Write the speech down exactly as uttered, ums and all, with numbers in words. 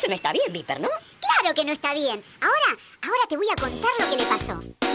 Eso no está bien, Viper, ¿no? Claro que no está bien. Ahora, ahora te voy a contar lo que le pasó.